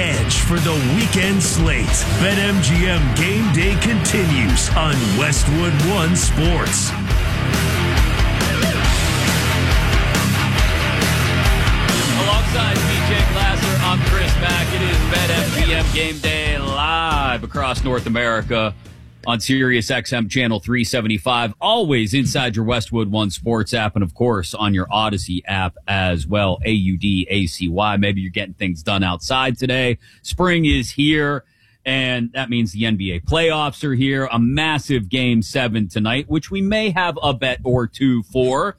edge for the weekend slate. BetMGM Game Day continues on Westwood One Sports. Alongside BJ Glasser, I'm Chris Mack. It is BetMGM Game Day live across North America on Sirius XM Channel 375, always inside your Westwood One Sports app, and of course on your Odyssey app as well, AUDACY. Maybe you're getting things done outside today. Spring is here, and that means the NBA playoffs are here. A massive Game 7 tonight, which we may have a bet or two for.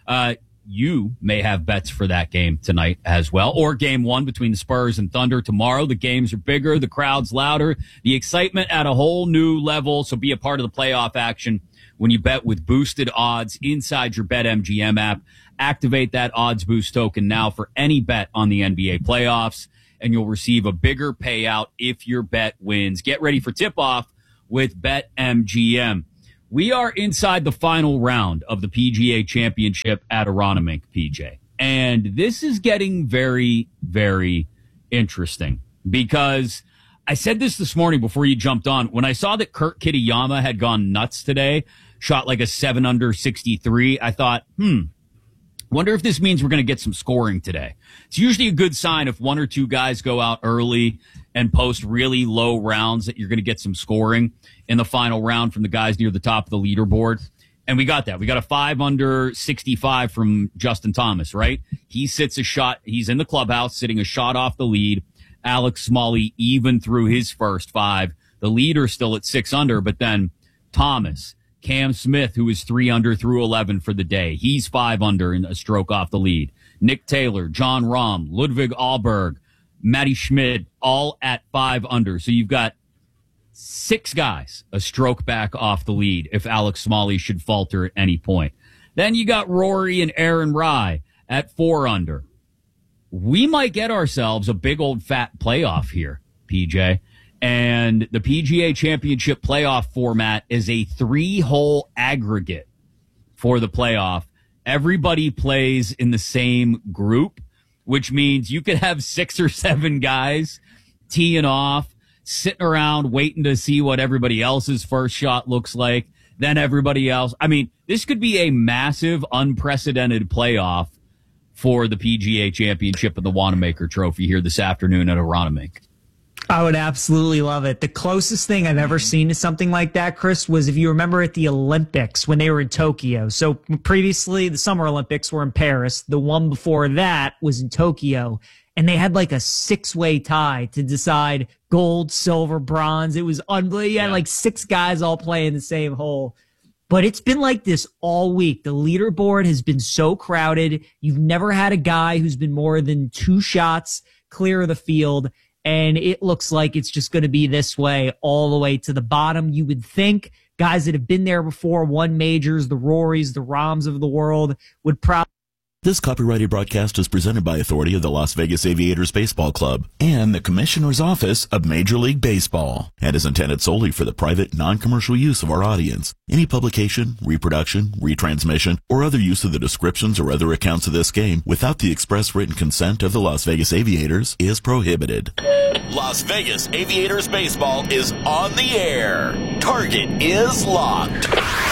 You may have bets for that game tonight as well, or Game 1 between the Spurs and Thunder tomorrow. The games are bigger, the crowd's louder, the excitement at a whole new level. So be a part of the playoff action when you bet with boosted odds inside your BetMGM app. Activate that odds boost token now for any bet on the NBA playoffs, and you'll receive a bigger payout if your bet wins. Get ready for tip-off with BetMGM. We are inside the final round of the PGA Championship at Aronimink, PJ. And this is getting very, very interesting because I said this morning before you jumped on. When I saw that Kurt Kitayama had gone nuts today, shot like a 7 under 63, I thought, wonder if this means we're going to get some scoring today. It's usually a good sign if one or two guys go out early and post really low rounds that you're going to get some scoring in the final round from the guys near the top of the leaderboard. And we got that. We got a 5 under 65 from Justin Thomas, right? He sits a shot. He's in the clubhouse sitting a shot off the lead. Alex Smalley even through his first 5. The leader still at 6 under, but then Thomas, Cam Smith, who is 3 under through 11 for the day. He's 5 under and a stroke off the lead. Nick Taylor, John Rahm, Ludwig Ahlberg, Matty Schmid, all at 5 under. So you've got 6 guys a stroke back off the lead if Alex Smalley should falter at any point. Then you got Rory and Aaron Rai at 4 under. We might get ourselves a big old fat playoff here, PJ. And the PGA Championship playoff format is a 3-hole aggregate for the playoff. Everybody plays in the same group, which means you could have 6 or 7 guys teeing off, sitting around waiting to see what everybody else's first shot looks like. Then everybody else. I mean, this could be a massive, unprecedented playoff for the PGA Championship and the Wanamaker Trophy here this afternoon at Aronimink. I would absolutely love it. The closest thing I've ever seen to something like that, Chris, was if you remember at the Olympics when they were in Tokyo. So previously, the Summer Olympics were in Paris. The one before that was in Tokyo. And they had like a 6-way tie to decide gold, silver, bronze. It was unbelievable. You had like 6 guys all playing the same hole. But it's been like this all week. The leaderboard has been so crowded. You've never had a guy who's been more than 2 shots clear of the field. And it looks like it's just going to be this way all the way to the bottom. You would think guys that have been there before, won majors, the Rorys, the Rahms of the world, would probably... This copyrighted broadcast is presented by authority of the Las Vegas Aviators Baseball Club and the Commissioner's Office of Major League Baseball, and is intended solely for the private, non-commercial use of our audience. Any publication, reproduction, retransmission, or other use of the descriptions or other accounts of this game without the express written consent of the Las Vegas Aviators is prohibited. Las Vegas Aviators Baseball is on the air. Target is locked.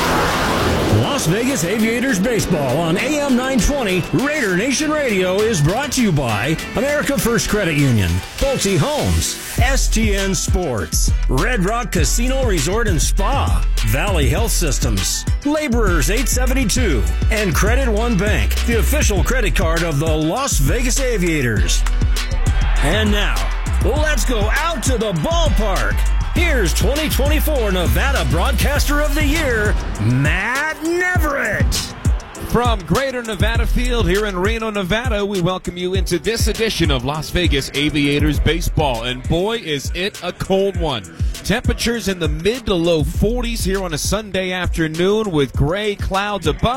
Las Vegas Aviators Baseball on AM 920 Raider Nation Radio is brought to you by America First Credit Union, Pulte Homes, STN Sports, Red Rock Casino Resort and Spa, Valley Health Systems, Laborers 872, and Credit One Bank, the official credit card of the Las Vegas Aviators. And now, let's go out to the ballpark. Here's 2024 Nevada Broadcaster of the Year, Matt Neverett. From Greater Nevada Field here in Reno, Nevada, we welcome you into this edition of Las Vegas Aviators Baseball. And boy, is it a cold one. Temperatures in the mid to low 40s here on a Sunday afternoon with gray clouds above.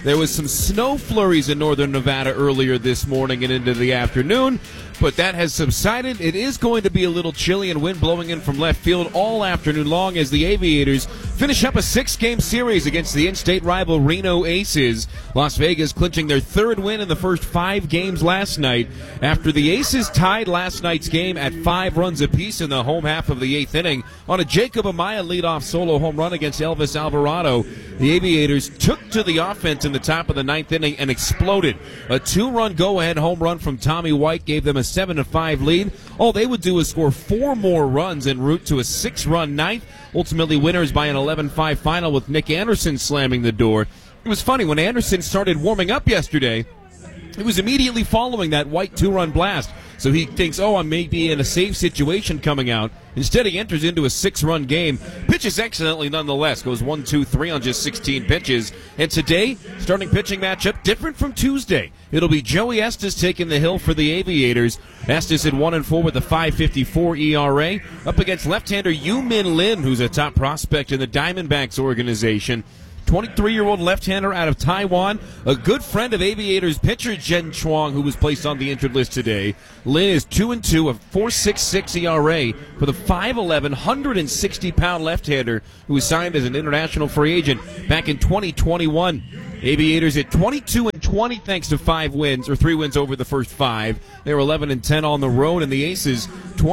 There was some snow flurries in northern Nevada earlier this morning and into the afternoon, but that has subsided. It is going to be a little chilly and wind blowing in from left field all afternoon long as the Aviators finish up a 6-game series against the in-state rival Reno Aces. Las Vegas clinching their third win in the first 5 games last night after the Aces tied last night's game at 5 runs apiece in the home half of the 8th inning on a Jacob Amaya leadoff solo home run against Elvis Alvarado. The Aviators took to the offense in the top of the 9th inning and exploded. A 2-run go-ahead home run from Tommy White gave them a 7-5 lead. All they would do is score 4 more runs en route to a 6-run ninth. Ultimately winners by an 11-5 final with Nick Anderson slamming the door. It was funny, when Anderson started warming up yesterday, it was immediately following that White 2-run blast. So he thinks, I may be in a safe situation coming out. Instead, he enters into a 6-run game. Pitches excellently nonetheless. Goes 1-2-3 on just 16 pitches. And today, starting pitching matchup, different from Tuesday. It'll be Joey Estes taking the hill for the Aviators. Estes at 1-4 with a 5.54 ERA. Up against left-hander Yu-Min Lin, who's a top prospect in the Diamondbacks organization. 23-year-old left-hander out of Taiwan, a good friend of Aviators pitcher Jen Chuang, who was placed on the injured list today. Lin is 2-2, a 4.66 ERA for the 5'11", 160-pound left-hander who was signed as an international free agent back in 2021. Aviators at 22-20 thanks to 3 wins over the first 5. They were 11-10 on the road, and the Aces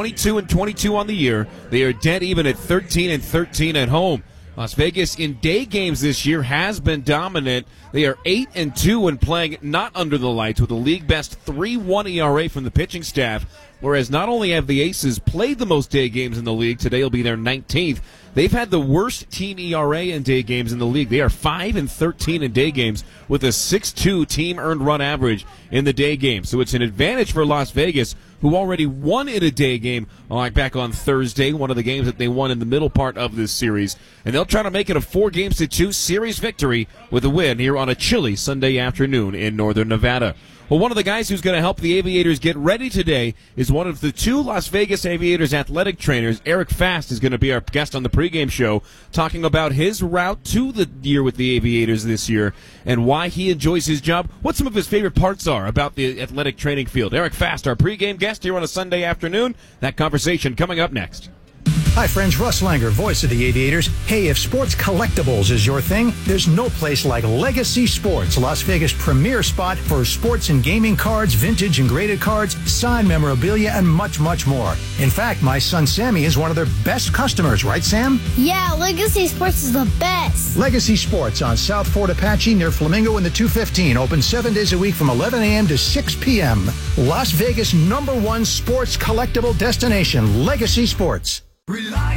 22-22 on the year. They are dead even at 13-13 at home. Las Vegas in day games this year has been dominant. They are 8-2 when playing not under the lights with a league best 3.1 ERA from the pitching staff. Whereas not only have the Aces played the most day games in the league, today will be their 19th, they've had the worst team ERA in day games in the league. They are 5-13 in day games with a 6.2 team earned run average in the day game. So it's an advantage for Las Vegas, who already won in a day game back on Thursday, one of the games that they won in the middle part of this series. And they'll try to make it a 4-2 series victory with a win here on a chilly Sunday afternoon in northern Nevada. Well, one of the guys who's going to help the Aviators get ready today is one of the 2 Las Vegas Aviators athletic trainers. Eric Fast is going to be our guest on the pregame show, talking about his route to the year with the Aviators this year and why he enjoys his job, what some of his favorite parts are about the athletic training field. Eric Fast, our pregame guest here on a Sunday afternoon. That conversation coming up next. Hi friends, Russ Langer, voice of the Aviators. Hey, if sports collectibles is your thing, there's no place like Legacy Sports, Las Vegas' premier spot for sports and gaming cards, vintage and graded cards, signed memorabilia, and much, much more. In fact, my son Sammy is one of their best customers, right Sam? Yeah, Legacy Sports is the best. Legacy Sports on South Fort Apache near Flamingo in the 215, open 7 days a week from 11 a.m. to 6 p.m. Las Vegas' #1 sports collectible destination, Legacy Sports. Rely